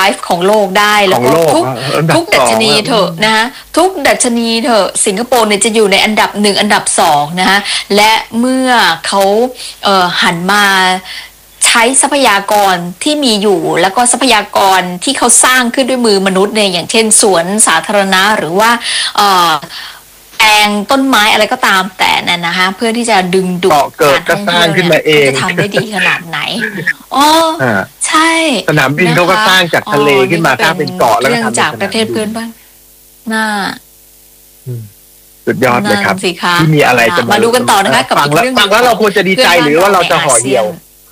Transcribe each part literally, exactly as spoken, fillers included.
ฟ์ของโลกได้แล้วก็ทุกทุกดัชนีเถอะนะฮะทุกดัชนีเถอะสิงคโปร์เนี่ยจะอยู่ในอันดับหนึ่งอันดับสองนะฮะและเมื่อเขาเอ่อหันมาใช้ทรัพยากรที่มีอยู่แล้วก็ทรัพยากรที่เขาสร้างขึ้นด้วยมือมนุษย์เนี่ยอย่างเช่นสวนสาธารณะหรือว่าเอ่อแปลงต้นไม้อะไรก็ตามแต่นั่นนะคะเพื่อที่จะดึงดูดการท่องเที่ยวเนี่ยจะทำได้ดีขนาดไหนอ๋อใช่สนามบินเขาก็สร้างจากทะเลขึ้นมาสร้างเป็นเกาะแล้วก็ทำจากประเทศเพื่อนบ้านน่าสุดยอดเลยครับที่มีอะไรจะมาดูกันต่อนะคะกับอีกเรื่องนึงแล้วเราควรจะดีใจหรือว่าเราจะห่อเหี่ยว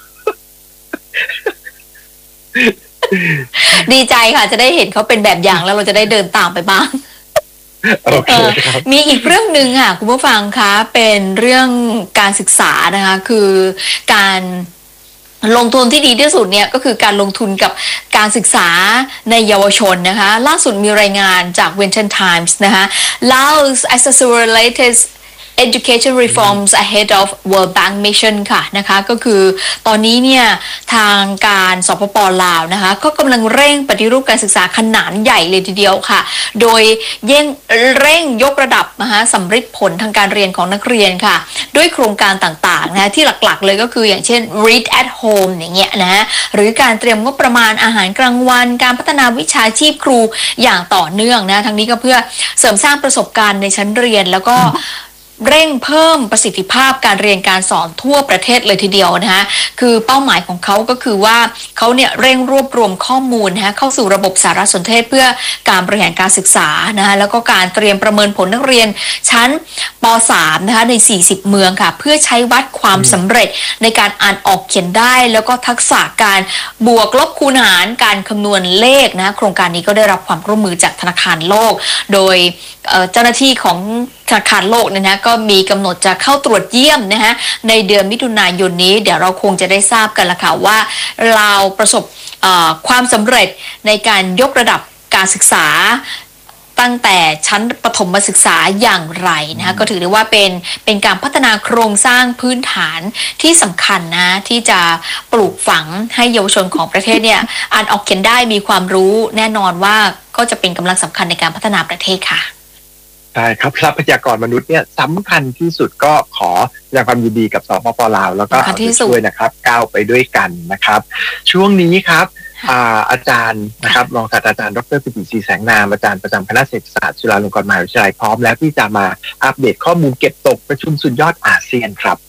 ดีใจค่ะจะได้เห็นเขาเป็นแบบอย่างแล้วเราจะได้เดินตามไปบ้างมีอีกเรื่องหนึ่งค่ะคุณผู้ฟังคะเป็นเรื่องการศึกษานะคะคือการลงทุนที่ดีที่สุดเนี่ยก็คือการลงทุนกับการศึกษาในเยาวชนนะคะล่าสุดมีรายงานจาก Vientiane Times นะคะ Laos accelerates Education Reforms ahead of World Bank Mission ค่ะนะคะก็คือตอนนี้เนี่ยทางการสปป.ลาวนะคะก็กำลังเร่งปฏิรูปการศึกษาขนาดใหญ่เลยทีเดียวค่ะโดยเร่งเร่งยกระดับนะคะสำฤทธิ์ผลทางการเรียนของนักเรียนค่ะด้วยโครงการต่างๆนะที่หลักๆเลยก็คืออย่างเช่น Read at Home อย่างเงี้ยนะฮะหรือการเตรียมงบประมาณอาหารกลางวันการพัฒนาวิชาชีพครูอย่างต่อเนื่องนะทั้งนี้ก็เพื่อเสริมสร้างประสบการณ์ในชั้นเรียนแล้วก็เร่งเพิ่มประสิทธิภาพการเรียนการสอนทั่วประเทศเลยทีเดียวนะคะคือเป้าหมายของเขาก็คือว่าเขาเนี่ยเร่งรวบรวมข้อมูลนะคะเข้าสู่ระบบสารสนเทศเพื่อการบริหารการศึกษานะคะแล้วก็การเตรียมประเมินผลนักเรียนชั้นป สาม นะคะในสี่สิบเมืองค่ะเพื่อใช้วัดความสำเร็จในการอ่านออกเขียนได้แล้วก็ทักษะการบวกลบคูณหารการคำนวณเลขนะโครงการนี้ก็ได้รับความร่วมมือจากธนาคารโลกโดยเจ้าหน้าที่ของธนาคารโลกเนี่ยนะก็มีกำหนดจะเข้าตรวจเยี่ยมนะฮะในเดือนมิถุนายนนี้เดี๋ยวเราคงจะได้ทราบกันละค่ะว่าเราประสบความสำเร็จในการยกระดับการศึกษาตั้งแต่ชั้นประถมศึกษาอย่างไรนะคะก็ถือได้ว่าเป็นเป็นการพัฒนาโครงสร้างพื้นฐานที่สำคัญนะที่จะปลูกฝังให้เยาวชนของประเทศเนี่ยอ่านออกเขียนได้มีความรู้แน่นอนว่าก็จะเป็นกำลังสำคัญในการพัฒนาประเทศค่ะใช่ครับทรัพยากรมนุษย์เนี่ยสำคัญที่สุดก็ขอแสดงความยินดีกับสปป.ลาวแล้วก็ช่วยนะครับก้าวไปด้วยกันนะครับช่วงนี้ครับอาอาจารย์นะครับรองศาสตราจารย์ดร.ปิติศรีแสงนามอาจารย์ประจำคณะเศรษฐศาสตร์จุฬาลงกรณ์มหาวิทยาลัยพร้อมแล้วที่จะมาอัปเดตข้อมูลเก็บตกประชุมสุดยอดอาเซียนครับ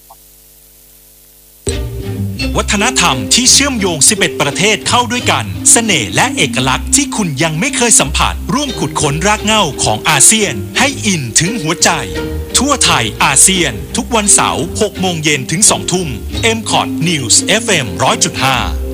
วัฒนธรรมที่เชื่อมโยงสิบเอ็ดประเทศเข้าด้วยกันเสน่ห์และเอกลักษณ์ที่คุณยังไม่เคยสัมผัสร่วมขุดค้นรากเหง้าของอาเซียนให้อินถึงหัวใจทั่วไทยอาเซียนทุกวันเสาร์หกโมงเย็นถึงสองทุ่ม เอ็ม คอท News เอฟ เอ็ม หนึ่งร้อยจุดห้า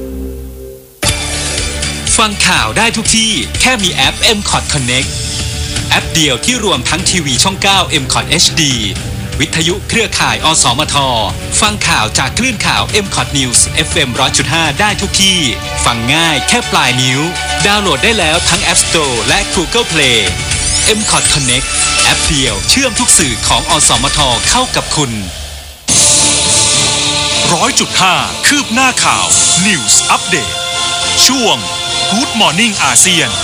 ฟังข่าวได้ทุกที่แค่มีแอป เอ็ม คอท Connect แอปเดียวที่รวมทั้งทีวีช่องเก้า เอ็ม คอท เอช ดี วิทยุเครือข่ายอสมทฟังข่าวจากคลื่นข่าว เอ็ม คอท News เอฟ เอ็ม หนึ่งร้อยจุดห้า ได้ทุกที่ฟังง่ายแค่ปลายนิ้วดาวน์โหลดได้แล้วทั้ง App Store และ Google Play เอ็ม คอท Connect แอปเดียวเชื่อมทุกสื่อของอสมทเข้ากับคุณ หนึ่งร้อยจุดห้า คืบหน้าข่าว News Update ช่วง Good Morning อาเซียน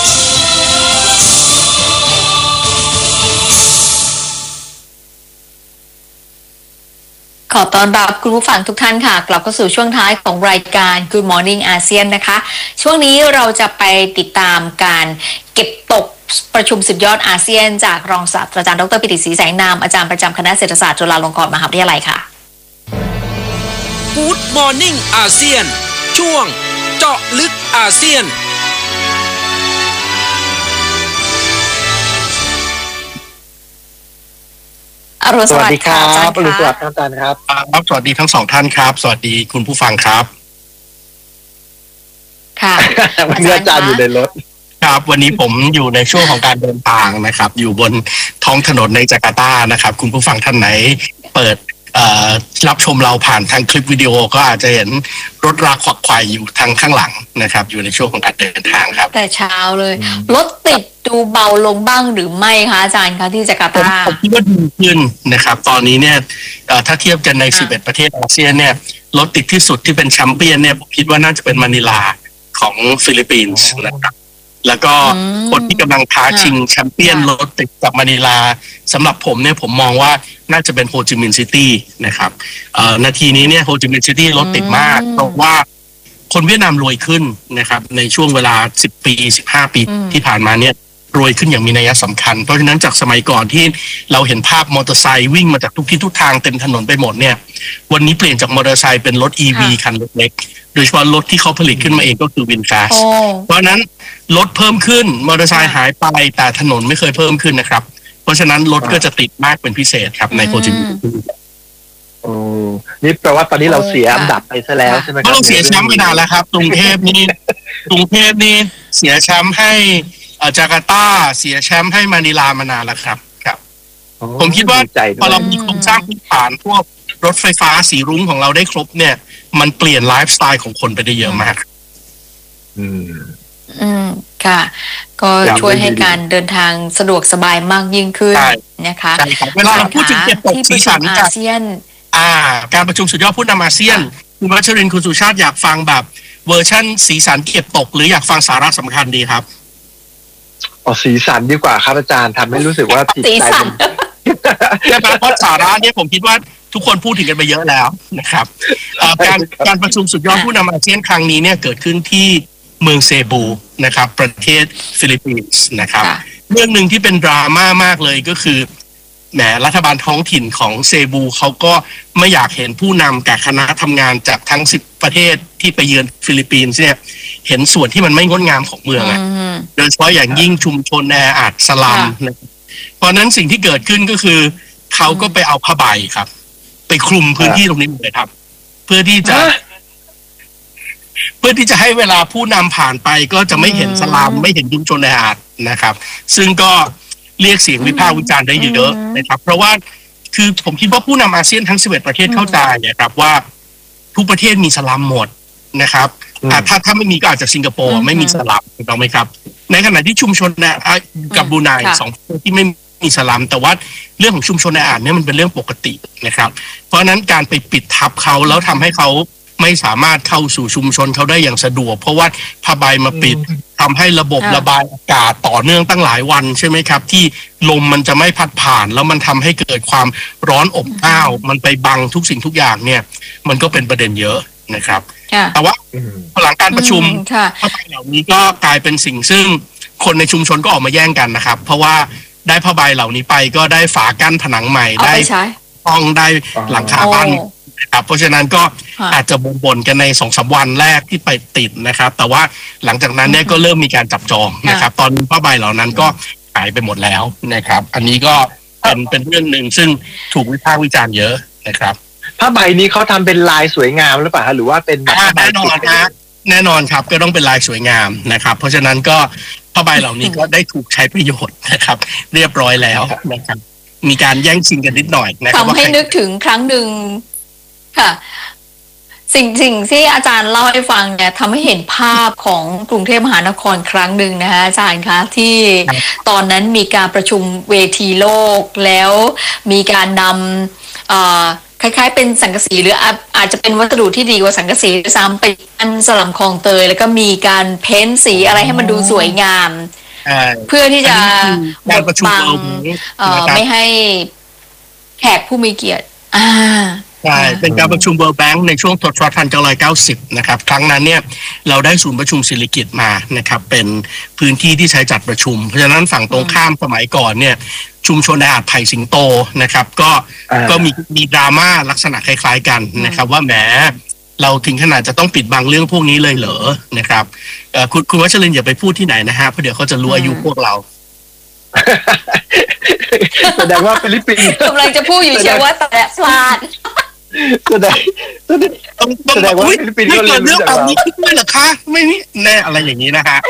ขอต้อนรับคุณผู้ฟังทุกท่านค่ะกลับเข้าสู่ช่วงท้ายของรายการ Good Morning อาเซียนนะคะช่วงนี้เราจะไปติดตามการเก็บตกประชุมสุดยอดอาเซียนจากรองศาสตราจารย์ดร.ปิติศรีแสงนามอาจารย์ประจำคณะเศรษฐศาสตร์จุฬาลงกรณ์มหาวิทยาลัยค่ะ Good Morning อาเซียนช่วงเจาะลึกอาเซียนสวัสดีครับอาจารย์ครับสวัสดีครับอาจารย์ครับสวัสดีทั้งสองท่านครับสวัสดีคุณผู้ฟังครับค่ะวันนี้อาจารย์อยู่ในรถครับวันนี้ผมอยู่ในช่วงของการเดินทางนะครับอยู่บนท้องถนนในจาการ์ตานะครับคุณผู้ฟังท่านไหนเปิดรับชมเราผ่านทางคลิปวิดีโอก็อาจจะเห็นรถราขวักไขว่อยู่ทางข้างหลังนะครับอยู่ในช่วงของการเดินทางครับแต่เช้าเลยรถติดดูเบาลงบ้างหรือไม่คะอาจารย์คะที่จาการ์ตาผมคิดว่าดีขึ้นนะครับตอนนี้เนี่ยถ้าเทียบกันในสิบเอ็ดประเทศอาเซียนเนี่ยรถติดที่สุดที่เป็นแชมเปี้ยนเนี่ยผมคิดว่าน่าจะเป็นมะนิลาขของฟิลิปปินส์นะครับแล้วก็คนที่กำลังท้าชิงแชมเปี้ยนรถติดกับมะนิลาสำหรับผมเนี่ยผมมองว่าน่าจะเป็นโฮจิมินห์ซิตี้นะครับเอ่อนาทีนี้เนี่ยโฮจิมินห์ซิตี้รถติดมากเพราะว่าคนเวียดนามรวยขึ้นนะครับในช่วงเวลาสิบปีสิบห้าปีที่ผ่านมาเนี่ยรวยขึ้นอย่างมีนัยสำคัญเพราะฉะนั้นจากสมัยก่อนที่เราเห็นภาพมอเตอร์ไซค์วิ่งมาจากทุกที่ทุกทางเต็มถนนไปหมดเนี่ยวันนี้เปลี่ยนจากมอเตอร์ไซค์เป็นรถ อี วี คันเล็กๆโดยเฉพาะรถที่เขาผลิตขึ้นมาเองก็คือวินฟาสเพราะฉะนั้นรถเพิ่มขึ้นมอเตอร์ไซค์หายไปแต่ถนนไม่เคยเพิ่มขึ้นนะครับเพราะฉะนั้นรถก็จะติดมากเป็นพิเศษครับในโฮจิมินห์โอ้นี่แปลว่าตอนนี้เราเสียอันดับไปซะแล้วใช่ไหมครับเราเสียแชมป์ไปนานแล้วครับกรุงเทพนี่กรุงเทพนี่เสียแชมป์ให้จาการ์ตาเสียแชมป์ให้มะนิลามานานแล้วครับครับผมคิดว่าพอเรามีโครงสร้างพื้นฐานพวกรถไฟฟ้าสีรุ้งของเราได้ครบเนี่ยมันเปลี่ยนไลฟ์สไตล์ของคนไปได้เยอะมากอืมอืมค่ะก็ช่วยให้การเดินทางสะดวกสบายมากยิ่งขึ้นนะคะใช่ครับเวลาเราพูดถึงเก็บตกสีสันอาเซียนอ่าการประชุมสุดยอดผู้นำอาเซียนคุณวัชรินทร์คุณสุชาติอยากฟังแบบเวอร์ชั่นสีสันเก็บตกหรืออยากฟังสาระสำคัญดีครับอ๋อสีสันดีกว่าครับอาจารย์ทำให้รู้สึกว่าจิตใจมันใช่ไหมเพราะสาระเนี่ยผมคิดว่าทุกคนพูดถึงกันไปเยอะแล้วนะครับการการประชุมสุดยอดผู้นำอาเซียนครั้งนี้เนี่ยเกิดขึ้นที่เมืองเซบูนะครับประเทศฟิลิปปินส์นะครับเรื่องหนึ่งที่เป็นดราม่ามากเลยก็คือแหมรัฐบาลท้องถิ่นของเซบูเขาก็ไม่อยากเห็นผู้นำกับคณะทำงานจากทั้งสิบประเทศที่ไปเยือนฟิลิปปินส์เนี่ยเห็นส่วนที่มันไม่งดงามของเมืองอ่ะโดยเฉพาะอย่างยิ่งชุมชนแออัดสลัมเพราะนั้นสิ่งที่เกิดขึ้นก็คือเขาก็ไปเอาผ้าใบครับไปคลุมพื้นที่ตรงนี้หมดเลยครับเพื่อที่จะเพื่อที่จะให้เวลาผู้นำผ่านไปก็จะไม่เห็นสลัมไม่เห็นชุมชนแออัดนะครับซึ่งก็เรียกเสียงวิพากษ์วิจารณ์ได้เยอะนะครับเพราะว่าคือผมคิดว่าผู้นำอาเซียนทั้งสิบเอ็ดประเทศเข้าใจนะครับว่าทุกประเทศมีสลัมหมดนะครับถ้าถ้าไม่มีก็อาจจะสิงคโปร์ไม่มีสลัมถูกต้องไหมครับในขณะที่ชุมชนแออัดกับบรูไนสองประเทศที่ไม่มีสลัมแต่ว่าเรื่องของชุมชนแออัดเนี่ยมันเป็นเรื่องปกตินะครับเพราะฉะนั้นการไปปิดทับเขาแล้วทำให้เขาไม่สามารถเข้าสู่ชุมชนเขาได้อย่างสะดวกเพราะว่าผ้าใบมาปิดทำให้ระบบระบายอากาศต่อเนื่องตั้งหลายวันใช่ไหมครับที่ลมมันจะไม่พัดผ่านแล้วมันทำให้เกิดความร้อนอบอ้าวมันไปบังทุกสิ่งทุกอย่างเนี่ยมันก็เป็นประเด็นเยอะนะครับแต่ว่าหลังการประชุมผ้าใบเหล่านี้ก็กลายเป็นสิ่งซึ่งคนในชุมชนก็ออกมาแย่งกันนะครับเพราะว่าได้ผ้าใบเหล่านี้ไปก็ได้ฝากั้นผนังใหม่ได้ห้องได้หลังคาบ้านนะครับเพราะฉะนั้นก็อาจจะบ่นๆกันใน สองถึงสาม วันแรกที่ไปติดนะครับแต่ว่าหลังจากนั้นเนี่ยก็เริ่มมีการจับจองนะครับตอนผ้าใบเหล่านั้นก็หายไปหมดแล้วนะครับอันนี้ก็เป็นเป็นเรื่องหนึ่งซึ่งถูกวิพากษ์วิจารณ์เยอะนะครับผ้าใบนี้เขาทำเป็นลายสวยงามหรือเปล่าหรือว่าเป็นแบบแน่นอนนะแน่นอนครับก็ต้องเป็นลายสวยงามนะครับเพราะฉะนั้นก็ผ้าใบเหล่านี้ก็ได้ถูกใช้ประโยชน์นะครับเรียบร้อยแล้วนะครับมีการแย่งชิงกันนิดหน่อยนะครับทำให้นึกถึงครั้งหนึ่งค่ะสิ่งสิ่งที่อาจารย์เล่าให้ฟังเนี่ยทำให้เห็นภาพของกรุงเทพมหานครครั้งหนึ่งนะคะอาจารย์คะที่ตอนนั้นมีการประชุมเวทีโลกแล้วมีการนำคล้ายๆเป็นสังกะสีหรืออาจจะเป็นวัสดุที่ดีกว่าสังกะสีซ้ำไปอันสลัมคลองเตยแล้วก็มีการเพ้นท์สีอะไรให้มันดูสวยงามเพื่อที่จะบดบังไม่ให้แขกผู้มีเกียรติอ่าใช่เป็นการประชุม World Bank ในช่วงทศวรรษหนึ่งพันเก้าร้อยเก้าสิบนะครับครั้งนั้นเนี่ยเราได้ศูนย์ประชุมศิริกิติ์มานะครับเป็นพื้นที่ที่ใช้จัดประชุมเพราะฉะนั้นฝั่งตรงข้ามสมัยก่อนเนี่ยชุมชนแออัดไผ่สิงโตนะครับก็ก็มีมีดราม่าลักษณะคล้ายๆกันนะครับว่าแหมเราถึงขนาดจะต้องปิดบังเรื่องพวกนี้เลยเหรอนะครับคุณคุณวัชรินทร์อย่าไปพูดที่ไหนนะฮะเพราะเดี๋ยวเขาจะรู้อายุพวกเราแสดงว่าฟิลิปปินส์กำลังจะพูดอยู่เชียวว่าแต่พลาดแสดงแสดงว่าฟิลิปปินส์ก็เรื่องแบบนี้คิดไม่หรอคะไม่นี่แน่อะไรอย่างนี้นะฮะ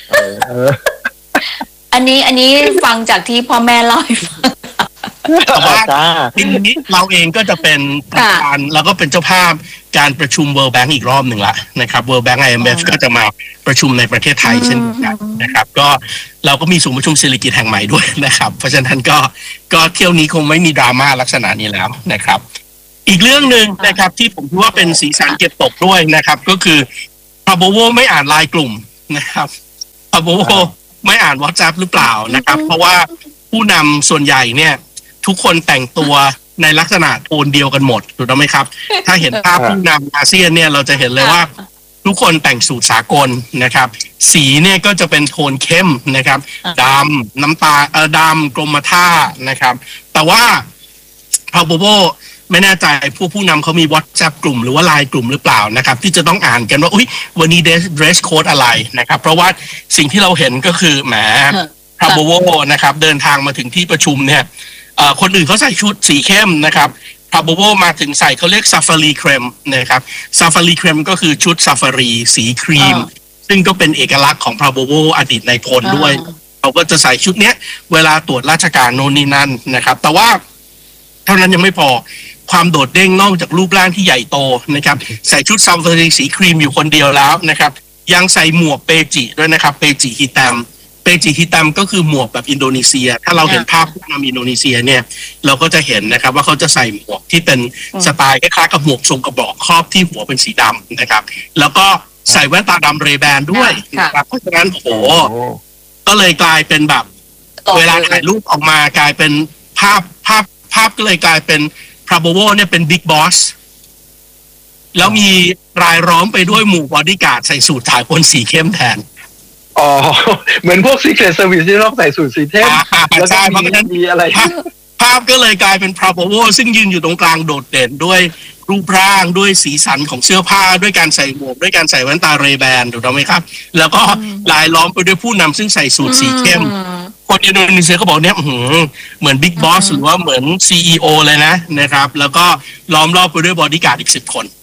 อันนี้อันนี้ฟังจากที่พ่อแม่เล่าให้ฟังแต่ว่าทีนี้เราเองก็จะเป็นประธานแล้วก็เป็นเจ้าภาพการประชุม World Bank อีกรอบหนึ่งละนะครับ World Bank ไอ เอ็ม เอฟ ก็จะมาประชุมในประเทศไทยเช่นกันนะครับก็เราก็มีศูนย์ประชุมศิริกิติ์แห่งใหม่ด้วยนะครับเพราะฉะนั้นก็ก็เที่ยวนี้คงไม่มีดราม่าลักษณะนี้แล้วนะครับอีกเรื่องหนึ่งนะครับที่ผมคิดว่าเป็นสีสันเก็บตกด้วยนะครับก็คือท Prabowo ไม่อ่านไลน์กลุ่มนะครับ Prabowo ไม่อ่าน WhatsApp หรือเปล่านะครับเพราะว่าผู้นำส่วนใหญ่เนี่ยทุกคนแต่งตัวในลักษณะโทนเดียวกันหมดถูกต้องไหมครับถ้าเห็นภาพผู้นำอาเซียนเนี่ยเราจะเห็นเลยว่าทุกคนแต่งสูทสากลนะครับสีเนี่ยก็จะเป็นโทนเข้มนะครับดำน้ำตาเออดำกรมท่านะครับแต่ว่า Prabowo ไม่แน่ใจผู้ผู้นำเขามี WhatsApp กลุ่มหรือว่าไลน์กลุ่มหรือเปล่านะครับที่จะต้องอ่านกันว่าอุ๊ยวันนี้ dress code อะไรนะครับเพราะว่าสิ่งที่เราเห็นก็คือแหม Prabowo นะครับเดินทางมาถึงที่ประชุมเนี่ยคนอื่นเขาใส่ชุดสีเข้มนะครับ Prabowo มาถึงใส่เขาเรียก Safari Cream นะครับ Safari Cream ก็คือชุด Safari สีครีมซึ่งก็เป็นเอกลักษณ์ของ Prabowo อดีตนายพลด้วยเขาก็จะใส่ชุดเนี้ยเวลาตรวจราชการโน่นนี่นั่นนะครับแต่ว่าเท่านั้นยังไม่พอความโดดเด้งนอกจากรูปร่างที่ใหญ่โตนะครับใส่ชุด Safari สีครีมอยู่คนเดียวแล้วนะครับยังใส่หมวกเปจิด้วยนะครับเปจิฮิตัมเปจิฮิตัมก็คือหมวกแบบอินโดนีเซียถ้าเราเห็นภาพผู้นำอินโดนีเซียเนี่ยเราก็จะเห็นนะครับว่าเขาจะใส่หมวกที่เป็นสไตล์คล้ายๆกับหมวกทรงกระบอกครอบที่หัวเป็นสีดำนะครับแล้วก็ใส่แว่นตาดำเรแบนด้วยนะครับเพราะฉะนั้นโอ้โหก็เลยกลายเป็นแบบเวลาถ่ายรูปออกมากลายเป็นภาพภาพภาพก็เลยกลายเป็น Prabowo เนี่ยเป็นบิ๊กบอสแล้วมีรายล้อมไปด้วยหมู่บอดี้การ์ดใส่สูทถ่ายคนสีเข้มแทนอ๋อเหมือนพวก Secret Service ที่ต้องใส่สูทสีเข้มแล้วก็มีอะไรภาพก็เลยกลายเป็น Prabowo ซึ่งยืนอยู่ตรงกลางโดดเด่นด้วยรูปร่างด้วยสีสันของเสื้อผ้าด้วยการใส่หมวกด้วยการใส่แว่นตาเรแบนถูกต้องไหมครับแล้วก็ลายล้อมไปด้วยผู้นำซึ่งใส่สูทสีเข้มคนอินโดนีเซียเขาบอกเนี่ยเหมือนบิ๊กบอสหรือว่าเหมือน ซี อี โอ เลยนะนะครับแล้วก็ล้อมรอบไปด้วยบอดี้การ์ดอีกสิบคน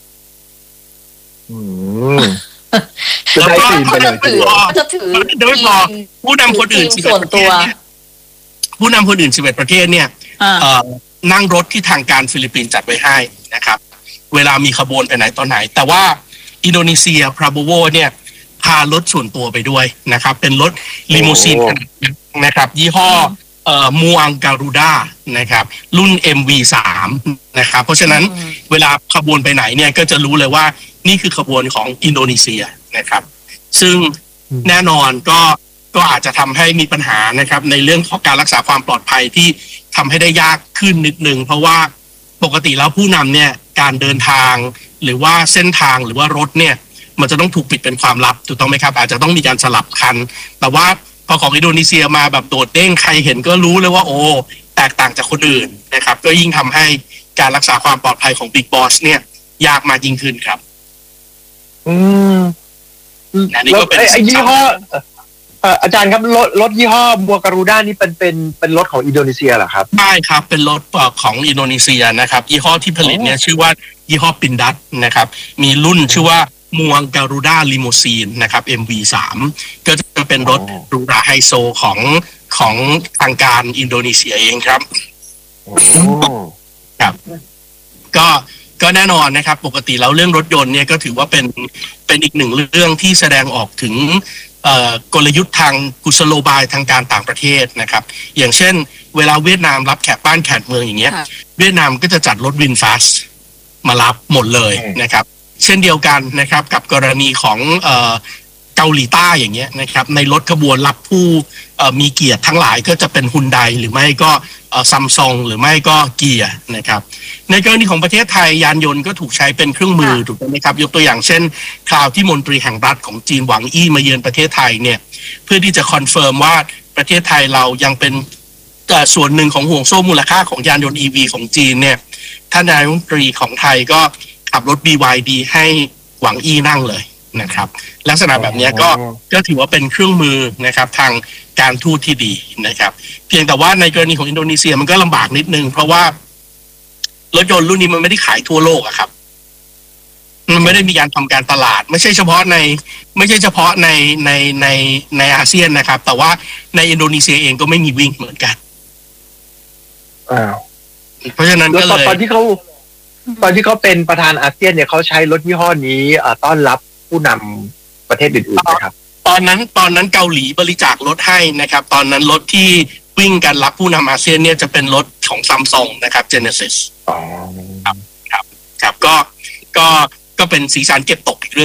แล้วก็จะถือจะถือโดยพอผู้นำคนอื่นสิบเอ็ดประเทศเนี่ยผู้นำคนอื่นสิบเอ็ดประเทศเนี่ยนั่งรถที่ทางการฟิลิปปินส์จัดไว้ให้นะครับเวลามีขบวนไปไหนตอนไหนแต่ว่าอินโดนีเซีย Prabowo เนี่ยพารถส่วนตัวไปด้วยนะครับเป็นรถลิมูซีนนะครับยี่ห้อเอ่อมูอังการูดานะครับรุ่น เอ็ม วี สาม นะครับเพราะฉะนั้นเวลาขบวนไปไหนเนี่ยก็จะรู้เลยว่านี่คือขบวนของอินโดนีเซียนะครับซึ่งแน่นอนก็ก็อาจจะทำให้มีปัญหานะครับในเรื่องของการรักษาความปลอดภัยที่ทำให้ได้ยากขึ้นนิดนึงเพราะว่าปกติแล้วผู้นำเนี่ยการเดินทางหรือว่าเส้นทางหรือว่ารถเนี่ยมันจะต้องถูกปิดเป็นความลับถูกต้องไหมครับอาจจะต้องมีการสลับคันแต่ว่าพอของอินโดนีเซียมาแบบโดดเด้งใครเห็นก็รู้เลยว่าโอ้แตกต่างจากคนอื่นนะครับก็ยิ่งทำให้การรักษาความปลอดภัยของบิ๊กบอสเนี่ยยากมากยิ่งขึ้นครับอืมอันนี้ก็เป็นไอ้ยี่ห้ออาจารย์ครับรถรถยี่ห้อบัวการูด้านี่เป็นเป็นเป็นรถของอินโดนีเซียเหรอครับใช่ครับเป็นรถของอินโดนีเซียนะครับยี่ห้อที่ผลิตเนี่ยชื่อว่ายี่ห้อปินดัตนะครับมีรุ่นชื่อว่ามูอังการูด้าลิมูซีนนะครับ เอ็ม วี สาม ก็จะเป็นรถหรูหราไฮโซของของทางการอินโดนีเซียเองครับครับก็ก็แน่นอนนะครับปกติแล้วเรื่องรถยนต์เนี่ยก็ถือว่าเป็นเป็นอีกหนึ่งเรื่องที่แสดงออกถึงกลยุทธ์ทางกุศโลบายทางการต่างประเทศนะครับอย่างเช่นเวลาเวียดนามรับแขกบ้านแขกเมืองอย่างเงี้ยเวียดนามก็จะจัดรถวินฟาสมารับหมดเลยนะครับเช่นเดียวกันนะครับกับกรณีของเกาหลีใต้อย่างเงี้ยนะครับในรถขบวนรับผู้มีเกียรติทั้งหลายก็จะเป็นฮุนไดหรือไม่ก็ซัมซุงหรือไม่ก็เกียร์นะครับในกรณีของประเทศไทยยานยนต์ก็ถูกใช้เป็นเครื่องมือถูกไหมครับยกตัวอย่างเช่นคราวที่มนตรีแห่งรัฐของจีนหวังอี้มาเยือนประเทศไทยเนี่ยเพื่อที่จะคอนเฟิร์มว่าประเทศไทยเรายังเป็นส่วนหนึ่งของห่วงโซ่มูลค่าของยานยนต์ อี วี ของจีนเนี่ยท่านนายกรัฐมนตรีของไทยก็ขับรถ บี วาย ดี ให้หวังอี้นั่งเลยนะครับลักษณะแบบนี้ก็ก็ถือว่าเป็นเครื่องมือนะครับทางการทูตที่ดีนะครับเพียงแต่ว่าในกรณีของอินโดนีเซียมันก็ลำบากนิดนึงเพราะว่ารถยนต์รุ่นนี้มันไม่ได้ขายทั่วโลกอะครับมันไม่ได้มีการทำการตลาดไม่ใช่เฉพาะในไม่ใช่เฉพาะในในในในอาเซียนนะครับแต่ว่าในอินโดนีเซียเองก็ไม่มีวิ่งเหมือนกันอ้าวเพราะฉะนั้นก็เลยตอนที่เขาตอนที่เขาเป็นประธานอาเซียนเนี่ยเขาใช้รถยี่ห้อนี้ต้อนรับผู้นำประเทศอื่นๆนะครับตอนนั้นตอนนั้นเกาหลีบริจาครถให้นะครับตอนนั้นรถที่วิ่งกันรับผู้นำอาเซียนเนี่ยจะเป็นรถของซัมซุงนะครับ Genesis อ๋อครับครับครับก็ก็ก็เป็นสีสันเก็บตกอีกเรื่องหนึ่ง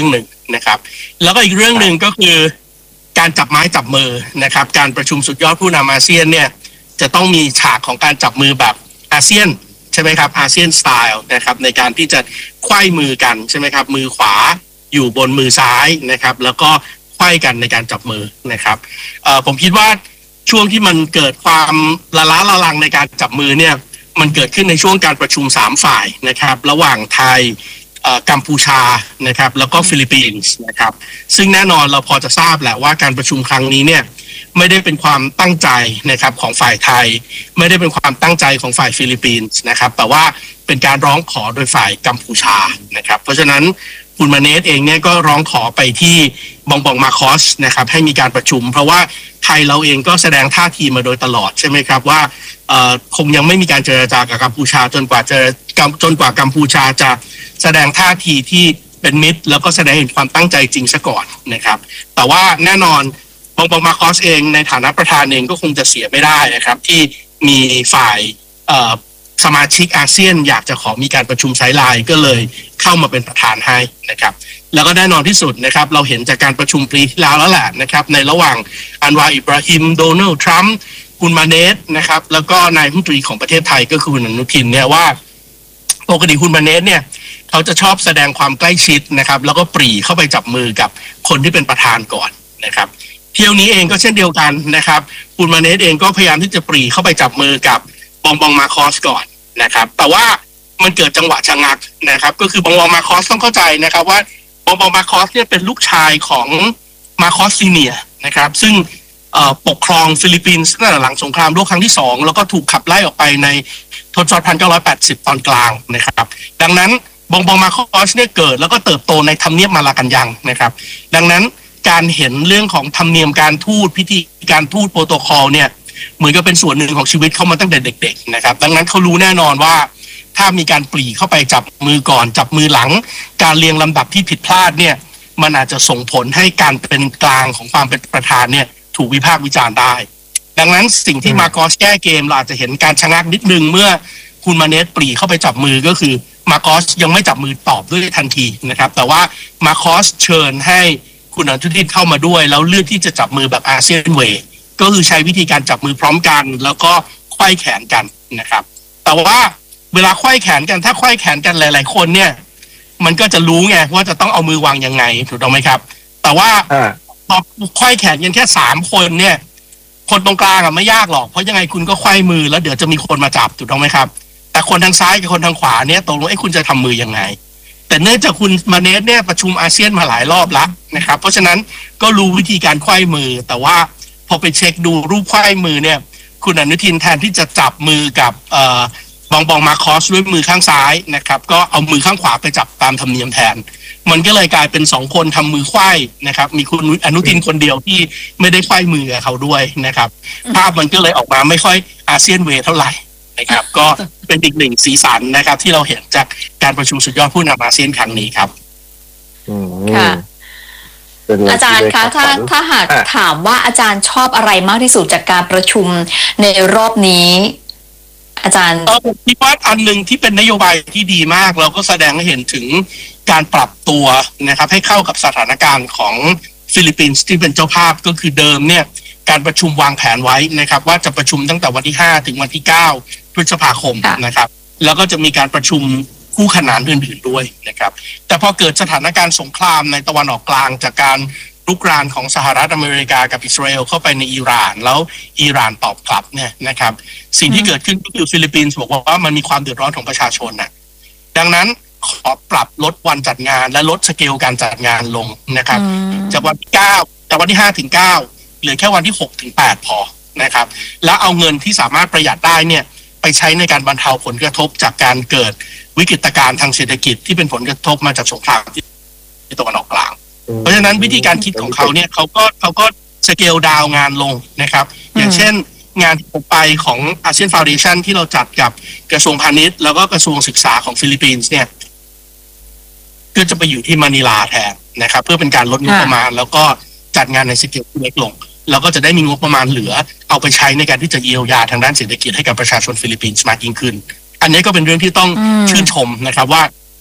นะครับแล้วก็อีกเรื่องหนึ่งก็คือการจับไม้จับมือนะครับการประชุมสุดยอดผู้นำอาเซียนเนี่ยจะต้องมีฉากของการจับมือแบบอาเซียนใช่ไหมครับอาเซียนสไตล์นะครับในการที่จะไขว้มือกันใช่ไหมครับมือขวาอยู่บนมือซ้ายนะครับแล้วก็ไขว้กันในการจับมือนะครับเอ่อผมคิดว่าช่วงที่มันเกิดความละล้าละลังในการจับมือเนี่ยมันเกิดขึ้นในช่วงการประชุมสามฝ่ายนะครับระหว่างไทยกัมพูชานะครับแล้วก็ฟิลิปปินส์นะครับซึ่งแน่นอนเราพอจะทราบแหละว่าการประชุมครั้งนี้เนี่ยไม่ได้เป็นความตั้งใจนะครับของฝ่ายไทยไม่ได้เป็นความตั้งใจของฝ่ายฟิลิปปินส์นะครับแต่ว่าเป็นการร้องขอโดยฝ่ายกัมพูชานะครับเพราะฉะนั้นคุณมาเนสเองเนี่ยก็ร้องขอไปที่บองบองมาคอสนะครับให้มีการประชุมเพราะว่าไทยเราเองก็แสดงท่าทีมาโดยตลอดใช่ไหมครับว่าคงยังไม่มีการเจรจากับกัมพูชาจนกว่าจะจนกว่ากัมพูชาจะแสดงท่าทีที่เป็นมิตรแล้วก็แสดงเห็นความตั้งใจจริงซะก่อนนะครับแต่ว่าแน่นอนบองบองมาคอสเองในฐานะประธานเองก็คงจะเสียไม่ได้นะครับที่มีฝ่ายสมาชิกอาเซียนอยากจะขอมีการประชุมไซด์ไลน์ก็เลยเข้ามาเป็นประธานให้นะครับแล้วก็แน่นอนที่สุดนะครับเราเห็นจากการประชุมปีที่แล้วแล้วแหละนะครับในระหว่างอันวาอิบราฮิมโดนัลด์ทรัมป์คุณมาเนสนะครับแล้วก็นายรัฐมนตรีของประเทศไทยก็คือคุณอนุทินเนี่ยว่าปกติคุณมาเนสเนี่ยเขาจะชอบแสดงความใกล้ชิดนะครับแล้วก็ปรีเข้าไปจับมือกับคนที่เป็นประธานก่อนนะครับเที่ยวนี้เองก็เช่นเดียวกันนะครับคุณมาเนสเองก็พยายามที่จะปรีเข้าไปจับมือกับบองบองมาคอสก่อนนะครับแต่ว่ามันเกิดจังหวะชะงักนะครับก็คือบองบองมาคอสต้องเข้าใจนะครับว่าบองบองมาคอสเนี่ยเป็นลูกชายของมาคอสซีเนียนะครับซึ่งปกครองฟิลิปปินส์ตั้งแต่หลังสงครามโลกครั้งที่สองแล้วก็ถูกขับไล่ออกไปในทศวรรษหนึ่งพันเก้าร้อยแปดสิบตอนกลางนะครับดังนั้นบองบองมาคอสเนี่ยเกิดแล้วก็เติบโตในทำเนียบมาลากันยังนะครับดังนั้นการเห็นเรื่องของธรรมเนียมการทูตพิธีการทูตโปรโตคอลเนี่ยเหมือนกับเป็นส่วนหนึ่งของชีวิตเขามาตั้งแต่เด็กๆนะครับดังนั้นเขารู้แน่นอนว่าถ้ามีการปรีเข้าไปจับมือก่อนจับมือหลังการเรียงลำดับที่ผิดพลาดเนี่ยมันอาจจะส่งผลให้การเป็นกลางของความเป็นประธานเนี่ยถูกวิพากษ์วิจารณ์ได้ดังนั้นสิ่งที่มาคอสแก้เกมเราอาจจะเห็นการชะงักนิดนึงเมื่อคุณมาเนสปรีเข้าไปจับมือก็คือมาคอสยังไม่จับมือตอบด้วยทันทีนะครับแต่ว่ามาคอสเชิญให้คุณอนุทินเข้ามาด้วยแล้วเลือกที่จะจับมือแบบอาเซียนเวย์ก็คือใช้วิธีการจับมือพร้อมกันแล้วก็ไขว้แขนกันนะครับแต่ว่าเวลาไขว้แขนกันถ้าไขว้แขนกันหลายๆคนเนี่ยมันก็จะรู้ไงว่าจะต้องเอามือวางยังไงถูกต้องไหมครับแต่ว่าพอไขว้แขนกันแค่สามคนเนี่ยคนตรงกลางอ่ะไม่ยากหรอกเพราะยังไงคุณก็ไขว้มือแล้วเดี๋ยวจะมีคนมาจับถูกต้องไหมครับแต่คนทางซ้ายกับคนทางขวาเนี่ยตกลงไอ้คุณจะทำมือยังไงแต่เนื่องจากคุณมาเนสเนี่ยประชุมอาเซียนมาหลายรอบแล้วนะครับเพราะฉะนั้นก็รู้วิธีการไขว้มือแต่ว่าพอไปเช็คดูรูปไขว้มือเนี่ยคุณอนุทินแทนที่จะจับมือกับเอ่อบองบองมาคอสด้วยมือข้างซ้ายนะครับก็เอามือข้างขวาไปจับตามธรรมเนียมแทนมันก็เลยกลายเป็นสองคนทำมือไขว้นะครับมีคุณอนุทินคนเดียวที่ไม่ได้ไขว้มือกับเขาด้วยนะครับภาพมันก็เลยออกมาไม่ค่อยอาเซียนเวย์เท่าไหร่นะครับก็เป็นอีกหนึ่งสีสันนะครับที่เราเห็นจากการประชุมสุดยอดผู้นำอาเซียนครั้งนี้ครับค่ะอาจารย์คะถ้าถ้าหากถามว่าอาจารย์ชอบอะไรมากที่สุดจากการประชุมในรอบนี้อาจารย์ผมคิดว่าอันหนึ่งที่เป็นนโยบายที่ดีมากเราก็แสดงให้เห็นถึงการปรับตัวนะครับให้เข้ากับสถานการณ์ของฟิลิปปินส์ที่เป็นเจ้าภาพก็คือเดิมเนี่ยการประชุมวางแผนไว้นะครับว่าจะประชุมตั้งแต่วันที่ห้าถึงวันที่เก้าพฤษภาคมนะครับแล้วก็จะมีการประชุมคู่ขนานอื่นๆด้วยนะครับแต่พอเกิดสถานการณ์สงครามในตะวันออกกลางจากการรุกรานของสหรัฐอเมริกากับอิสราเอลเข้าไปในอิหร่านแล้วอิหร่านตอบกลับเนี่ยนะครับสิ่งที่เกิดขึ้นก็คือฟิลิปปินส์บอกว่ามันมีความเดือดร้อนของประชาชนนะดังนั้นขอปรับลดวันจัดงานและลดสเกลการจัดงานลงนะครับจากวันที่เก้าจากวันที่ห้าถึงเก้าเหลือแค่วันที่หกถึงแปดพอนะครับแล้วเอาเงินที่สามารถประหยัดได้เนี่ยไปใช้ในการบรรเทาผลกระทบจากการเกิดวิกฤตการณ์ทางเศรษฐกิจที่เป็นผลกระทบมาจากสงครามที่ตะวันออกกลางเพราะฉะนั้นวิธีการคิดของเขาเนี่ยเขาก็เขาก็สเกลดาวงานลงนะครับอย่างเช่นงานที่ผมไปของอาเซียนฟาวเดชั่นที่เราจัดกับกระทรวงพาณิชย์แล้วก็กระทรวงศึกษาของฟิลิปปินส์เนี่ยก็จะไปอยู่ที่มะนิลาแทนนะครับเพื่อเป็นการลดงบประมาณแล้วก็จัดงานในสเกลที่เล็กลงแล้วก็จะได้มีงบประมาณเหลือเอาไปใช้ในการที่จะเยียวยาทางด้านเศรษฐกิจให้กับประชาชนฟิลิปปินส์มากยิ่งขึ้นอันนี้ก็เป็นเรื่องที่ต้องชื่นชมนะครับว่า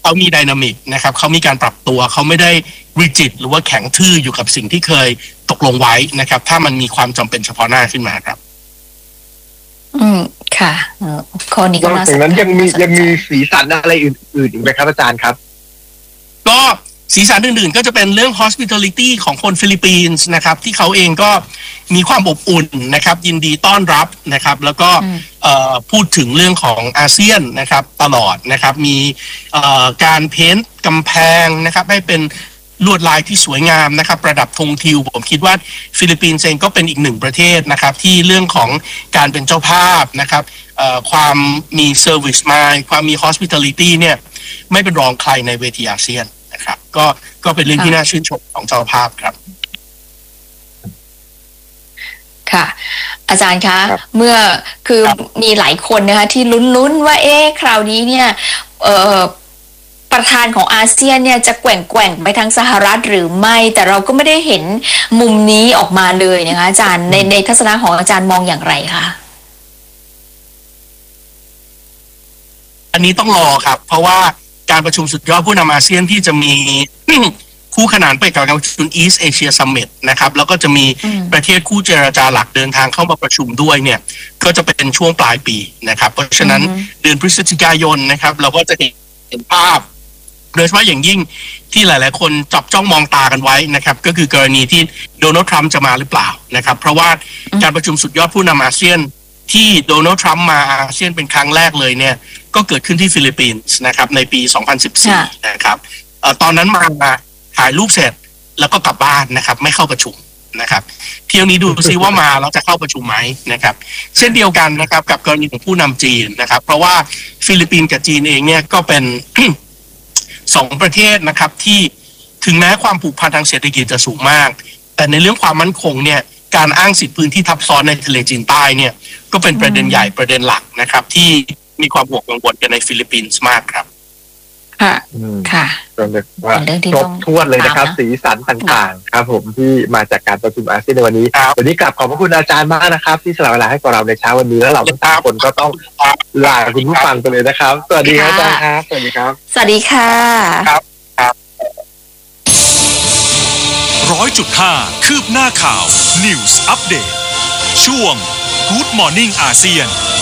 เขามีไดนามิกนะครับเขามีการปรับตัวเขาไม่ได้ริจิตหรือว่าแข็งทื่ออยู่กับสิ่งที่เคยตกลงไว้นะครับถ้ามันมีความจำเป็นเฉพาะหน้าขึ้นมาครับอืมค่ะข้อนี้ก็นอกจากนั้นยังมียังมีสีสันอะไรอื่นๆอีกไหมครับอาจารย์ครับก็สีสันอื่นๆก็จะเป็นเรื่อง hospitality ของคนฟิลิปปินส์นะครับที่เขาเองก็มีความอบอุ่นนะครับยินดีต้อนรับนะครับแล้วก็พูดถึงเรื่องของอาเซียนนะครับตลอดนะครับมีการเพ้นท์กำแพงนะครับให้เป็นลวดลายที่สวยงามนะครับประดับธงทิวผมคิดว่าฟิลิปปินส์เองก็เป็นอีกหนึ่งประเทศนะครับที่เรื่องของการเป็นเจ้าภาพนะครับความมี service mind ความมี hospitality เนี่ยไม่เป็นรองใครในเวทีอาเซียนนะครับก็ก็เป็นเรื่องที่น่าชื่นชมของเจ้าภาพครับค่ะอาจารย์คะเมื่อคือมีหลายคนนะคะที่ลุ้นๆว่าเอ๊ะคราวนี้เนี่ยเอ่อประธานของอาเซียนเนี่ยจะแกว่งแกว่งไปทางสหรัฐหรือไม่แต่เราก็ไม่ได้เห็นมุมนี้ออกมาเลยนะคะอาจารย์ในในทัศนะของอาจารย์มองอย่างไรคะอันนี้ต้องรอครับเพราะว่าการประชุมสุดยอดผู้นำอาเซียนที่จะมีคู่ขนานไปกับการประชุม East Asia Summit นะครับแล้วก็จะมีประเทศคู่เจรจาหลักเดินทางเข้ามาประชุมด้วยเนี่ยก็จะเป็นช่วงปลายปีนะครับเพราะฉะนั้นเดือนพฤศจิกายนนะครับเราก็จะเห็นภาพโดยเฉพาะอย่างยิ่งที่หลายๆคนจับจ้องมองตากันไว้นะครับก็คือกรณีที่โดนัลด์ทรัมป์จะมาหรือเปล่านะครับเพราะว่าการประชุมสุดยอดผู้นำอาเซียนที่โดนัลด์ทรัมป์มาอาเซียนเป็นครั้งแรกเลยเนี่ยก็เกิดขึ้นที่ฟิลิปปินส์นะครับในปีสองพันสิบสี่นะครับเอ่อตอนนั้นมาถ่ายรูปเสร็จแล้วก็กลับบ้านนะครับไม่เข้าประชุมนะครับเที่ยวนี้ดูซิว่ามาแล้วจะเข้าประชุมไหมนะครับเช่นเดียวกันนะครับกับกรณีของผู้นำจีนนะครับเพราะว่าฟิลิปปินส์กับจีนเองเนี่ยก็เป็น สองประเทศนะครับที่ถึงแม้ความผูกพันทางเศรษฐกิจจะสูงมากแต่ในเรื่องความมั่นคงเนี่ยการอ้างสิทธิพื้นที่ทับซ้อนในทะเลจีนใต้เนี่ยก็เป็นประเด็นใหญ่ประเด็นหลักนะครับที่มีความห่วงกังวลกันในฟิลิปปินส์มากครับค่ะค่ะก็เรียกว่าครบถ้วนเลยนะครับสีสันต่างๆครับผมที่มาจากการประชุมอาเซียนในวันนี้วันนี้กลับขอบพระคุณอาจารย์มากนะครับที่สละเวลาให้กับเราในเช้าวันนี้แล้วเราทั้งสามคนก็ต้องลาคุณผู้ฟังไปเลยนะครับสวัสดีครับอาจารย์ครับสวัสดีครับสวัสดีค่ะครับครับร้อยจุดห้าคืบหน้าข่าว News Update ช่วง Good Morning อาเซียน